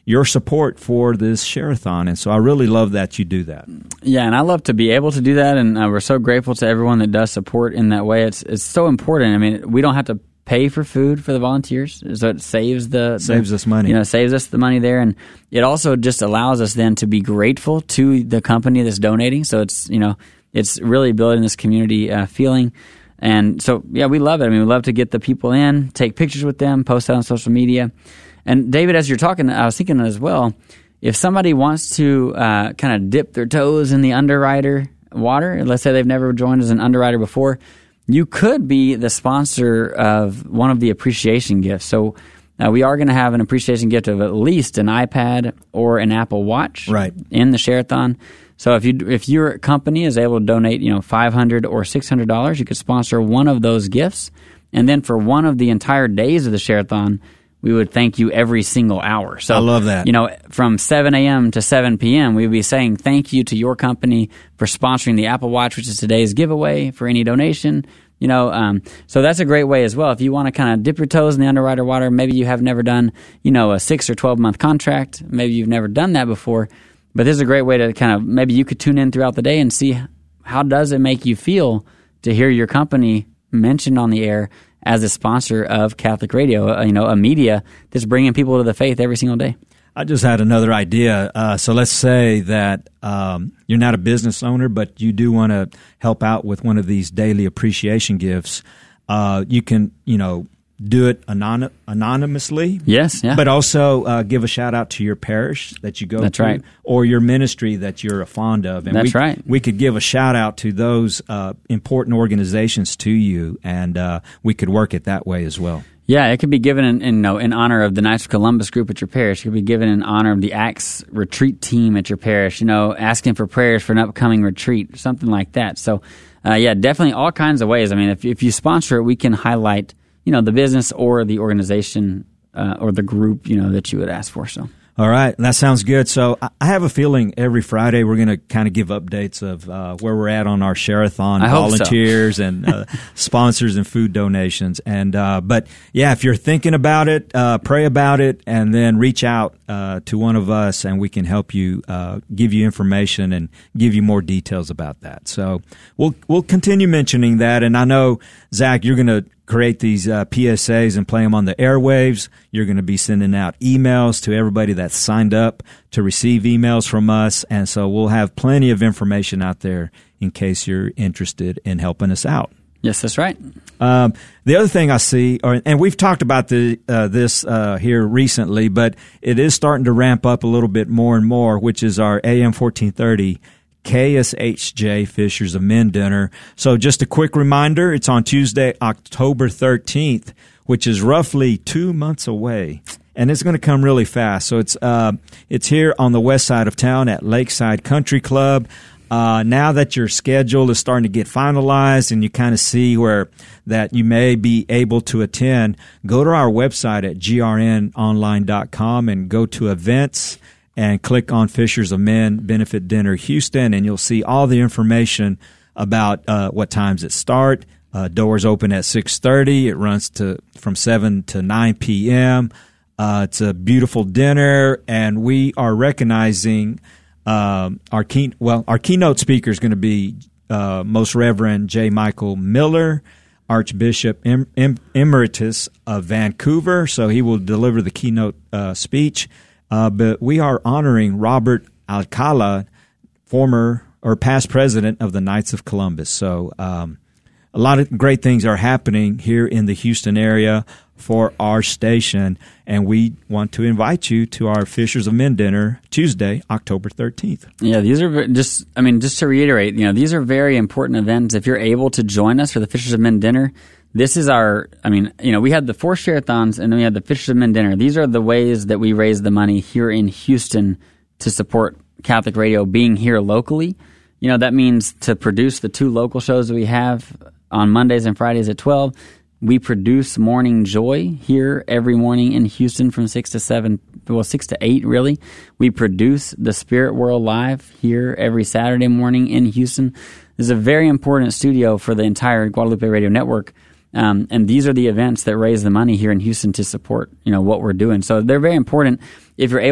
your support for this Share-a-thon. And so I really love that you do that. Yeah, and I love to be able to do that, and we're so grateful to everyone that does support in that way. It's so important. I mean, we don't have to pay for food for the volunteers, so it saves us money. Saves us the money there, and it also just allows us then to be grateful to the company that's donating. So it's really building this community feeling. And so, yeah, we love it. I mean, we love to get the people in, take pictures with them, post that on social media. And David, as you're talking, I was thinking as well, if somebody wants to kind of dip their toes in the underwriter water, let's say they've never joined as an underwriter before, you could be the sponsor of one of the appreciation gifts. So we are going to have an appreciation gift of at least an iPad or an Apple Watch in the Share-a-thon. So if your company is able to donate, $500 or $600, you could sponsor one of those gifts. And then for one of the entire days of the Share-a-thon, we would thank you every single hour. So I love that. From 7 a.m. to 7 p.m., we would be saying thank you to your company for sponsoring the Apple Watch, which is today's giveaway for any donation. So that's a great way as well. If you want to kind of dip your toes in the underwriter water, maybe you have never done, a 6 or 12 month contract. Maybe you've never done that before. But this is a great way to kind of, maybe you could tune in throughout the day and see how does it make you feel to hear your company mentioned on the air as a sponsor of Catholic Radio, a media that's bringing people to the faith every single day. I just had another idea. So let's say that you're not a business owner, but you do want to help out with one of these daily appreciation gifts. You can, do it anonymously. Yes, yeah. But also give a shout out to your parish that you go to, or your ministry that you're fond of. And we could give a shout out to those important organizations to you, and we could work it that way as well. Yeah, it could be given in honor of the Knights of Columbus group at your parish. It could be given in honor of the Acts retreat team at your parish, asking for prayers for an upcoming retreat, something like that. So, definitely all kinds of ways. I mean, if you sponsor it, we can highlight the business or the organization or the group, that you would ask for. So, all right, that sounds good. So I have a feeling every Friday we're going to kind of give updates of where we're at on our Share-a-thon volunteers and sponsors and food donations. And but yeah, if you're thinking about it, pray about it, and then reach out to one of us, and we can help you, give you information and give you more details about that. So we'll continue mentioning that. And I know, Zach, you're going to create these PSAs and play them on the airwaves. You're going to be sending out emails to everybody that's signed up to receive emails from us. And so we'll have plenty of information out there in case you're interested in helping us out. Yes, that's right. The other thing I see, and we've talked about this here recently, but it is starting to ramp up a little bit more and more, which is our AM 1430 KSHJ Fishers of Men dinner. So just a quick reminder, it's on Tuesday, October 13th, which is roughly 2 months away. And it's going to come really fast. So it's here on the west side of town at Lakeside Country Club. Now that your schedule is starting to get finalized and you kind of see where that you may be able to attend, go to our website at grnonline.com and go to events and click on Fishers of Men Benefit Dinner Houston, and you'll see all the information about what times it start. Doors open at 6:30. It runs from 7 to 9 p.m. It's a beautiful dinner, and we are recognizing our keynote speaker is going to be Most Reverend J. Michael Miller, Archbishop Emeritus of Vancouver. So he will deliver the keynote speech. But we are honoring Robert Alcala, former or past president of the Knights of Columbus. So a lot of great things are happening here in the Houston area for our station, and we want to invite you to our Fishers of Men dinner Tuesday, October 13th. Yeah, these are just to reiterate, these are very important events. If you're able to join us for the Fishers of Men dinner, this is we had the 4 Share-a-thons and then we had the Fishers of Men dinner. These are the ways that we raise the money here in Houston to support Catholic Radio being here locally. That means to produce the 2 local shows that we have on Mondays and Fridays at 12. We produce Morning Joy here every morning in Houston from 6 to 8 really. We produce the Spirit World Live here every Saturday morning in Houston. This is a very important studio for the entire Guadalupe Radio Network. And these are the events that raise the money here in Houston to support, what we're doing. So they're very important. If you're able